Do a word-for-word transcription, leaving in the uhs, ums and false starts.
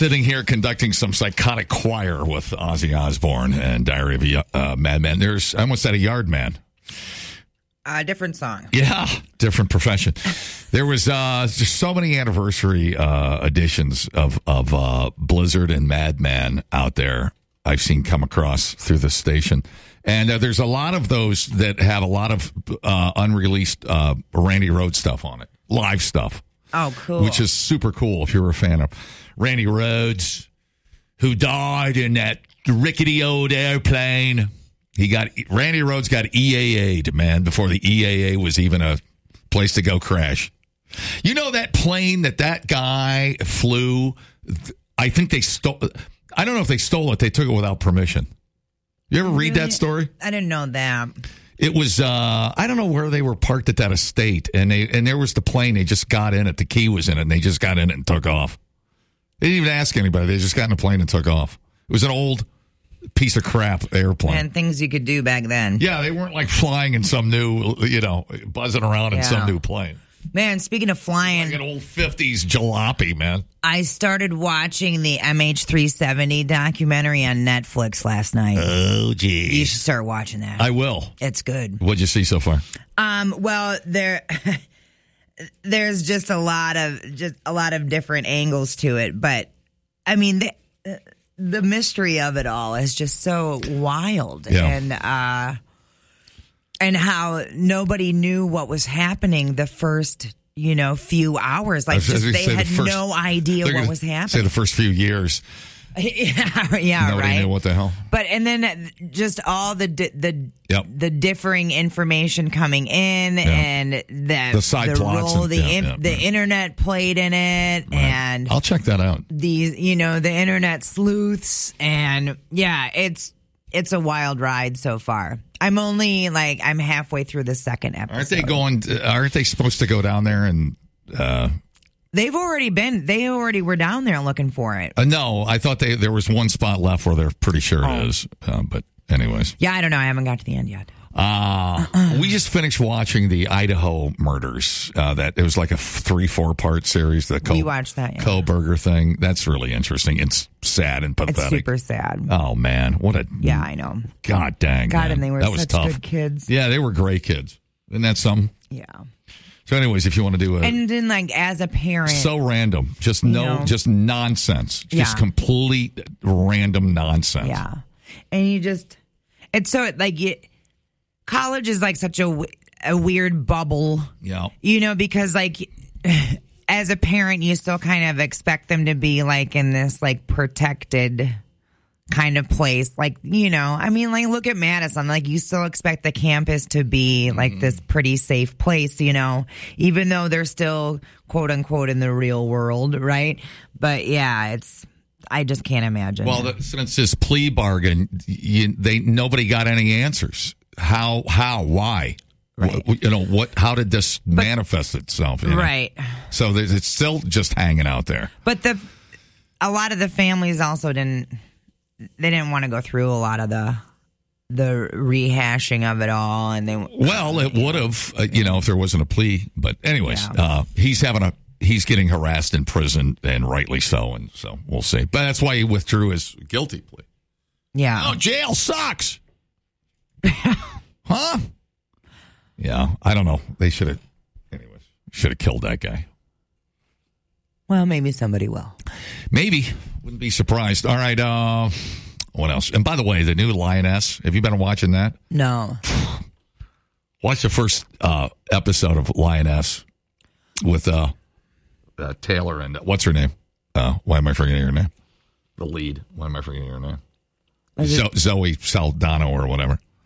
Sitting here conducting some psychotic choir with Ozzy Osbourne and Diary of a uh, Madman. There's, I almost said a yard man. A uh, different song. Yeah, different profession. There was uh, just so many anniversary uh, editions of, of uh, Blizzard and Madman out there I've seen come across through the station. And uh, there's a lot of those that have a lot of uh, unreleased uh, Randy Rhoads stuff on it, live stuff. Oh, cool. Which is super cool if you're a fan of Randy Rhoads, who died in that rickety old airplane. He got Randy Rhoads got E A A'd, man, before the E A A was even a place to go crash. You know that plane that that guy flew? I think they stole. I don't know if they stole it. They took it without permission. You ever read that story? I didn't know that. It was, uh, I don't know where they were parked at that estate, and they and there was the plane. They just got in it. The key was in it, and they just got in it and took off. They didn't even ask anybody. They just got in the plane and took off. It was an old piece of crap airplane. And things you could do back then. Yeah, they weren't like flying in some new, you know, buzzing around in Yeah. some new plane. Man, speaking of flying, Like an old fifties jalopy, man. I started watching the M H three seventy documentary on Netflix last night. Oh, geez. You should start watching that. I will. It's good. What'd you see so far? Um, well, there, there's just a lot of just a lot of different angles to it, but I mean, the, the mystery of it all is just so wild, Yeah. and uh, and how nobody knew what was happening the first, you know, few hours. Like, I was just gonna they say the had first- no idea They're what gonna was Say happening. the first few years, yeah, yeah, nobody right. knew what the hell. But and then just all the di- the Yep. the differing information coming in, and the The side plots role and- the yeah, in- yeah, the right. internet played in it, and I'll check that out. these, you know, the internet sleuths, and yeah, it's it's a wild ride so far. I'm only like I'm halfway through the second episode. Aren't they going? To, aren't they supposed to go down there and? Uh, They've already been. They already were down there looking for it. uh, no, I thought they there was one spot left where they're pretty sure Oh. it is. Uh, but anyways, Yeah, I don't know. I haven't got to the end yet. uh, we just finished watching the Idaho murders. Uh, that it was like a three four part series. The Co- We watched that, yeah. Koberger thing. That's really interesting. It's sad and It's pathetic. super sad. Oh man, what a Yeah, I know. God dang. God, man. and they were that was such tough. good kids. Yeah, they were great kids. Isn't that something? Yeah. So, anyways, if you want to do it, And then, like, as a parent, so random, just no, know. just nonsense, just Yeah. complete random nonsense. yeah, and you just, it's so like you, college is like such a w- a weird bubble, Yeah. you know, because like as a parent, you still kind of expect them to be like in this like protected kind of place, like, you know, I mean, like, look at Madison, like, you still expect the campus to be like this pretty safe place, you know, even though they're still quote unquote in the real world, right? But yeah, it's, I just can't imagine. Well, the, since this plea bargain, you, they nobody got any answers. How? How? Why? Right. Wh- you know what? How did this manifest itself? You know? Right. So there's- it's still just hanging out there. But the, a lot of the families also didn't, they didn't want to go through a lot of the, the rehashing of it all. And they, Well, it would have, uh, you know, if there wasn't a plea. But anyways, Yeah. uh, he's having a he's getting harassed in prison, and rightly so. And so we'll see. But that's why he withdrew his guilty plea. yeah. Oh, jail sucks. Huh? Yeah, I don't know. They should have, anyways, should have killed that guy. Well, maybe somebody will. Maybe. Wouldn't be surprised. All right. Uh, what else? And by the way, the new Lioness. Have you been watching that? No. Watch the first uh, episode of Lioness with uh, uh, Taylor and what's her name? Uh, why am I forgetting her name? The lead. Why am I forgetting her name? Is Zo- it- Zoe Saldana or whatever.